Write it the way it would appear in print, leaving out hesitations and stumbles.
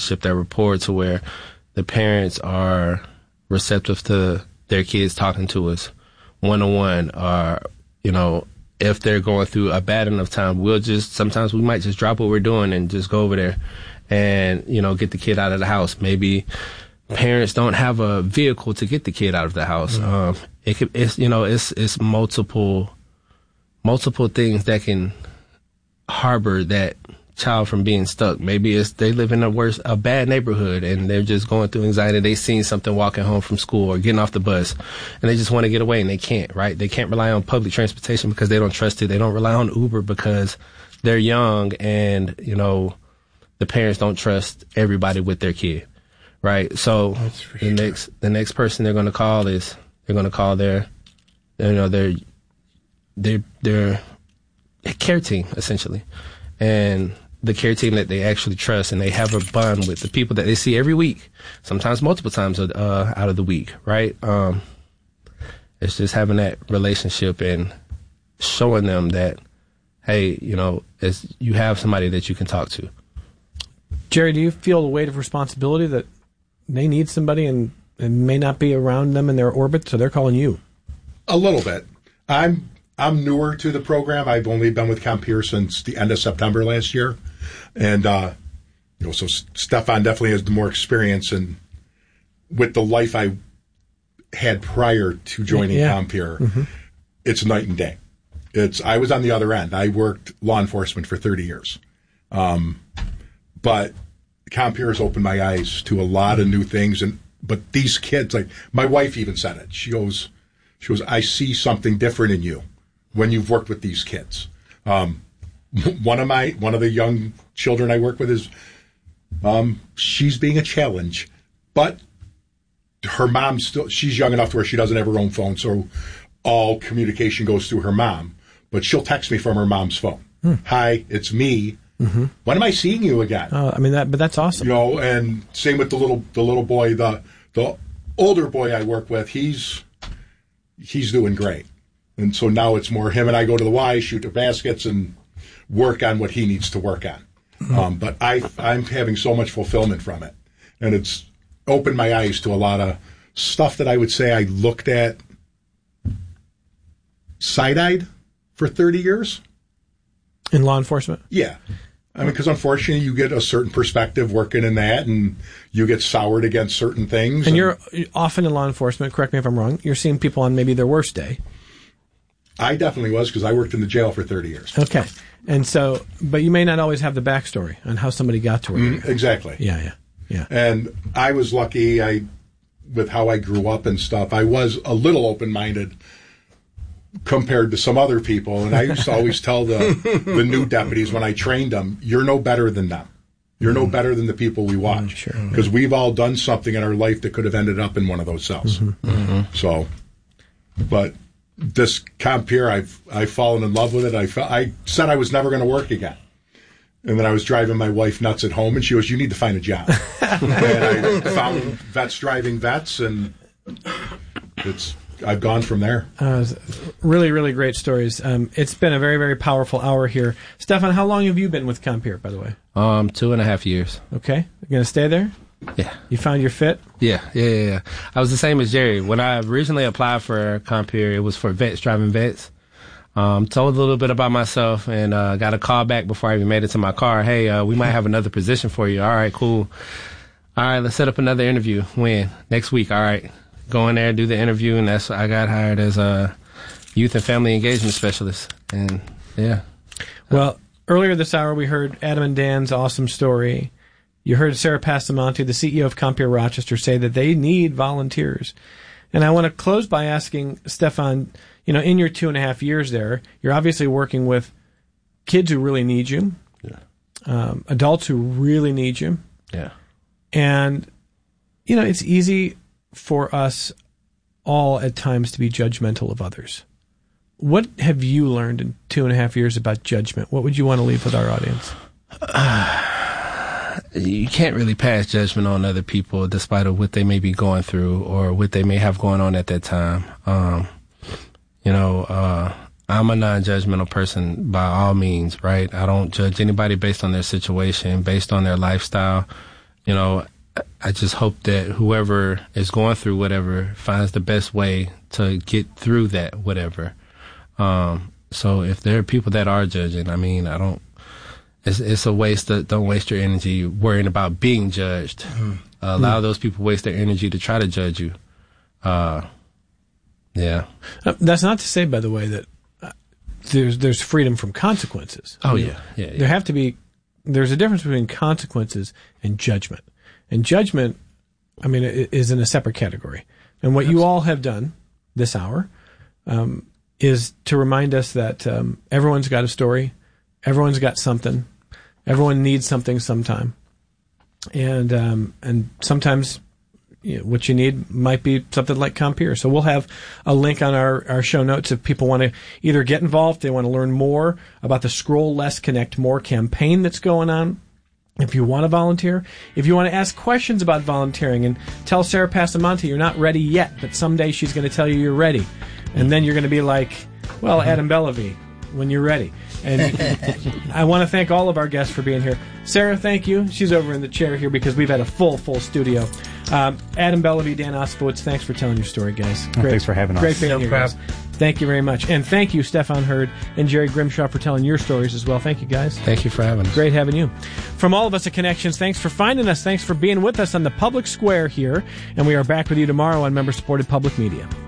relationship, that rapport, to where the parents are receptive to their kids talking to us one-on-one, or, you know, if they're going through a bad enough time, sometimes we might just drop what we're doing and just go over there and, you know, get the kid out of the house. Maybe parents don't have a vehicle to get the kid out of the house. It's multiple things that can harbor that child from being stuck. Maybe it's they live in a bad neighborhood and they're just going through anxiety. They seen something walking home from school or getting off the bus and they just want to get away and they can't, right? They can't rely on public transportation because they don't trust it. They don't rely on Uber because they're young and, you know, the parents don't trust everybody with their kid, right? So the next person they're going to call is they're going to call their care team, essentially. And the care team that they actually trust, and they have a bond with the people that they see every week, sometimes multiple times out of the week, right? It's just having that relationship and showing them that, hey, you know, you have somebody that you can talk to. Jerry, do you feel the weight of responsibility that they need somebody and may not be around them in their orbit, so they're calling you? A little bit. I'm newer to the program. I've only been with Compeer since the end of September last year. And, so Stefan definitely has the more experience, and with the life I had prior to joining Compeer, it's night and day. I was on the other end. I worked law enforcement for 30 years. But Compeer has opened my eyes to a lot of new things. But these kids, like my wife even said it. She goes, I see something different in you when you've worked with these kids. One of the young children I work with is, she's being a challenge, but her mom she's young enough to where she doesn't have her own phone. So all communication goes through her mom, but she'll text me from her mom's phone. Hi, it's me. When am I seeing you again? But that's awesome. You know, and same with the little boy, the older boy I work with, he's doing great. And so now it's more him and I go to the Y, shoot the baskets, and work on what he needs to work on. But I'm having so much fulfillment from it. And it's opened my eyes to a lot of stuff that I would say I looked at side-eyed for 30 years. In law enforcement? Yeah. I mean, because unfortunately you get a certain perspective working in that, and you get soured against certain things. And you're often in law enforcement, correct me if I'm wrong, you're seeing people on maybe their worst day. I definitely was, because I worked in the jail for 30 years. Okay. And so, but you may not always have the backstory on how somebody got to where you are. Exactly. Yeah. And I was lucky with how I grew up and stuff. I was a little open-minded compared to some other people. And I used to always tell the new deputies when I trained them, you're no better than them. You're no better than the people we watch. Because we've all done something in our life that could have ended up in one of those cells. So, but this Compeer, I've fallen in love with it. I said I was never going to work again. And then I was driving my wife nuts at home, and she goes, you need to find a job. And I found Vets Driving Vets, and I've gone from there. Really, really great stories. It's been a very, very powerful hour here. Stefan, how long have you been with Compeer, by the way? 2.5 years. Okay. You're going to stay there? Yeah. You found your fit? Yeah. I was the same as Jerry. When I originally applied for Compeer, it was for Vets Driving Vets. Told a little bit about myself, and got a call back before I even made it to my car. Hey, we might have another position for you. All right, cool. All right, let's set up another interview. When? Next week. All right. Go in there, do the interview, and I got hired as a youth and family engagement specialist. And yeah. Well, earlier this hour we heard Adam and Dan's awesome story. You heard Sarah Pasamonte, the CEO of Compeer Rochester, say that they need volunteers. And I want to close by asking Stefan, in your 2.5 years there, you're obviously working with kids who really need you, adults who really need you. Yeah. And, it's easy for us all at times to be judgmental of others. What have you learned in 2.5 years about judgment? What would you want to leave with our audience? You can't really pass judgment on other people despite of what they may be going through or what they may have going on at that time. I'm a non-judgmental person by all means, right? I don't judge anybody based on their situation, based on their lifestyle. I just hope that whoever is going through whatever finds the best way to get through that whatever. So if there are people that are judging, I mean, it's a waste. Don't waste your energy worrying about being judged. Allow those people waste their energy to try to judge you. Yeah. That's not to say, by the way, that there's freedom from consequences. Oh, yeah. There's a difference between consequences and judgment. And judgment, I mean, is in a separate category. And what you all have done this hour is to remind us that everyone's got a story, everyone's got something, everyone needs something sometime, and sometimes what you need might be something like Compeer. So we'll have a link on our show notes if people want to either get involved, they want to learn more about the Scroll Less Connect More campaign that's going on. If you want to volunteer, if you want to ask questions about volunteering and tell Sarah Passamonte you're not ready yet, but someday she's going to tell you you're ready. And then you're going to be like, well, Adam Bellavy, when you're ready. And I want to thank all of our guests for being here. Sarah, thank you. She's over in the chair here because we've had a full studio. Adam Bellavy, Dan Osfowitz, thanks for telling your story, guys. Great. Thanks for having us. Great being here, guys. Thank you very much. And thank you, Stefan Hurd and Jerry Grimshaw, for telling your stories as well. Thank you, guys. Thank you for having us. Great having you. From all of us at Connections, thanks for finding us. Thanks for being with us on the Public Square here. And we are back with you tomorrow on member-supported public media.